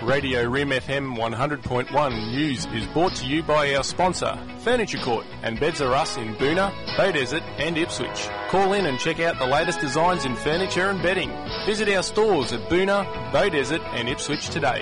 Radio Rim FM 100.1 News is brought to you by our sponsor, Furniture Court and Beds R Us in Boonah, Beaudesert and Ipswich. Call in and check out the latest designs in furniture and bedding. Visit our stores at Boonah, Beaudesert and Ipswich today.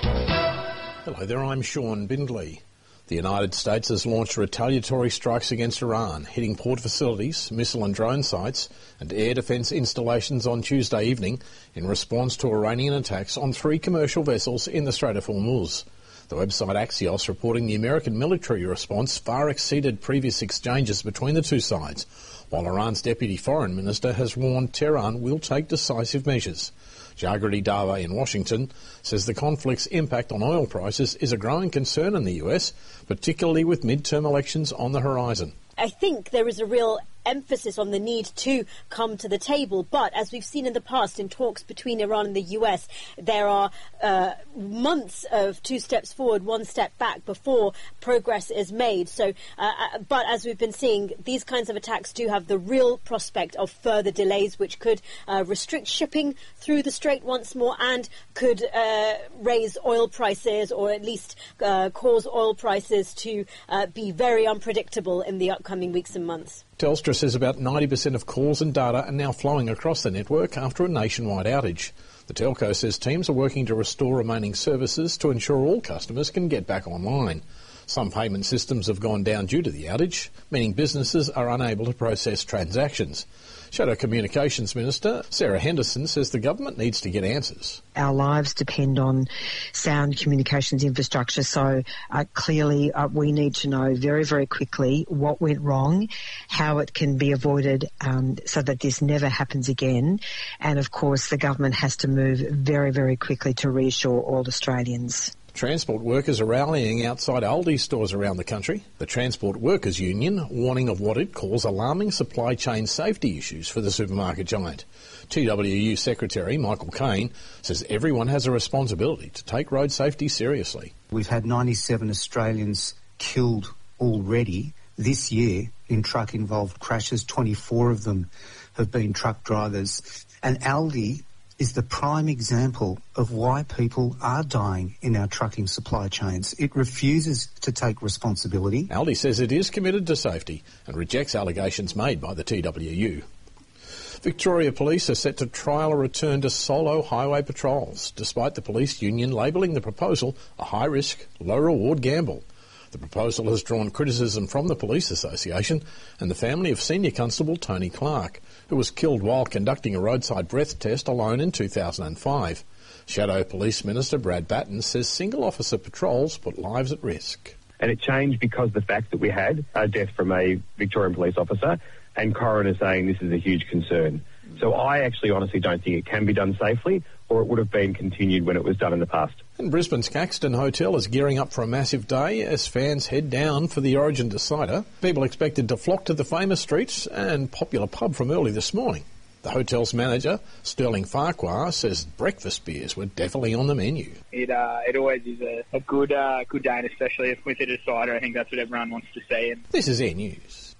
Hello there, I'm Sean Bindley. The United States has launched retaliatory strikes against Iran, hitting port facilities, missile and drone sites and air defence installations on Tuesday evening in response to Iranian attacks on 3 commercial vessels in the Strait of Hormuz. The website Axios reporting the American military response far exceeded previous exchanges between the two sides, while Iran's Deputy Foreign Minister has warned Tehran will take decisive measures. Jagrati Dava in Washington says the conflict's impact on oil prices is a growing concern in the US, particularly with midterm elections on the horizon. I think there is a real emphasis on the need to come to the table, but as we've seen in the past in talks between Iran and the US, there are months of 2 steps forward, 1 step back before progress is made. So, but as we've been seeing, these kinds of attacks do have the real prospect of further delays, which could restrict shipping through the strait once more and could raise oil prices, or at least cause oil prices to be very unpredictable in the upcoming weeks and months. Telstra says about 90% of calls and data are now flowing across the network after a nationwide outage. The telco says teams are working to restore remaining services to ensure all customers can get back online. Some payment systems have gone down due to the outage, meaning businesses are unable to process transactions. Shadow Communications Minister Sarah Henderson says the government needs to get answers. Our lives depend on sound communications infrastructure, so clearly we need to know very, very quickly what went wrong, how it can be avoided so that this never happens again. And, of course, the government has to move very, very quickly to reassure all Australians. Transport workers are rallying outside Aldi stores around the country. The Transport Workers Union warning of what it calls alarming supply chain safety issues for the supermarket giant. TWU Secretary Michael Caine says everyone has a responsibility to take road safety seriously. We've had 97 Australians killed already this year in truck-involved crashes. 24 of them have been truck drivers. And Aldi is the prime example of why people are dying in our trucking supply chains. It refuses to take responsibility. Aldi says it is committed to safety and rejects allegations made by the TWU. Victoria Police are set to trial a return to solo highway patrols, despite the police union labelling the proposal a high-risk, low-reward gamble. The proposal has drawn criticism from the Police Association and the family of Senior Constable Tony Clark, who was killed while conducting a roadside breath test alone in 2005. Shadow Police Minister Brad Batten says single officer patrols put lives at risk. And it changed because of the fact that we had a death from a Victorian police officer and coroner saying this is a huge concern. So I actually honestly don't think it can be done safely, or it would have been continued when it was done in the past. And Brisbane's Caxton Hotel is gearing up for a massive day as fans head down for the Origin decider. People expected to flock to the famous streets and popular pub from early this morning. The hotel's manager, Sterling Farquhar, says breakfast beers were definitely on the menu. It always is a good day, and especially if with a decider, I think that's what everyone wants to see. This is Air News.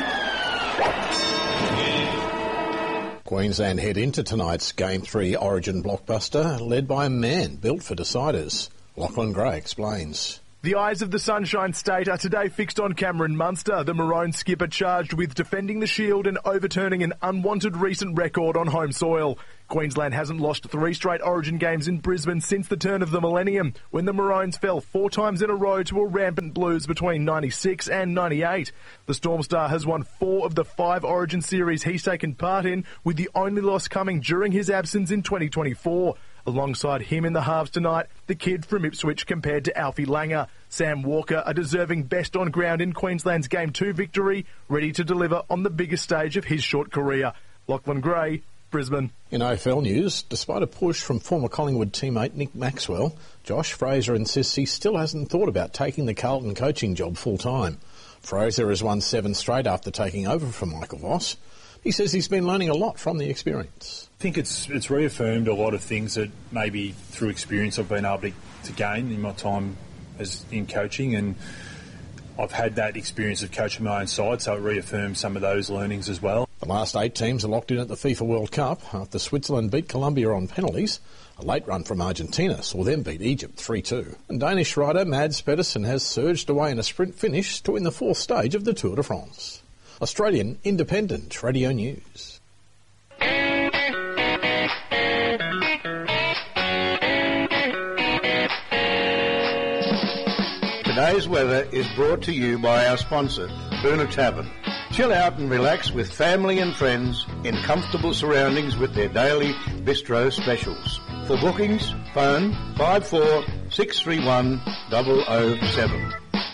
Queensland head into tonight's Game 3 Origin blockbuster, led by a man built for deciders. Lachlan Gray explains. The eyes of the Sunshine State are today fixed on Cameron Munster, the Maroon skipper charged with defending the Shield and overturning an unwanted recent record on home soil. Queensland hasn't lost 3 straight Origin games in Brisbane since the turn of the millennium, when the Maroons fell 4 times in a row to a rampant Blues between 96 and 98. The Storm Star has won 4 of the 5 Origin series he's taken part in, with the only loss coming during his absence in 2024. Alongside him in the halves tonight, the kid from Ipswich compared to Alfie Langer. Sam Walker, a deserving best on ground in Queensland's Game 2 victory, ready to deliver on the biggest stage of his short career. Lachlan Gray, Brisbane. In AFL news, despite a push from former Collingwood teammate Nick Maxwell, Josh Fraser insists he still hasn't thought about taking the Carlton coaching job full-time. Fraser has won 7 straight after taking over from Michael Voss. He says he's been learning a lot from the experience. I think it's reaffirmed a lot of things that maybe through experience I've been able to gain in my time in coaching, and I've had that experience of coaching my own side, so it reaffirms some of those learnings as well. The last 8 teams are locked in at the FIFA World Cup after Switzerland beat Colombia on penalties. A late run from Argentina saw them beat Egypt 3-2. And Danish rider Mads Pedersen has surged away in a sprint finish to win the 4th stage of the Tour de France. Australian Independent Radio News. Today's weather is brought to you by our sponsor, Boona Tavern. Chill out and relax with family and friends in comfortable surroundings with their daily bistro specials. For bookings, phone 54 631 007.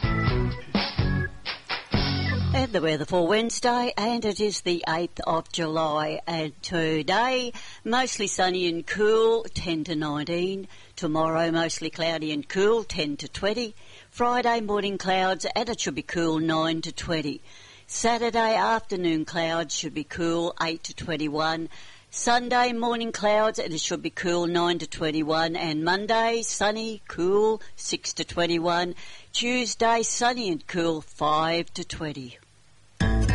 And the weather for Wednesday, and it is the 8th of July. And today, mostly sunny and cool, 10 to 19. Tomorrow, mostly cloudy and cool, 10 to 20. Friday, morning clouds, and it should be cool, 9 to 20. Saturday, afternoon clouds, should be cool, 8 to 21. Sunday, morning clouds, and it should be cool, 9 to 21. And Monday, sunny, cool, 6 to 21. Tuesday, sunny and cool, 5 to 20.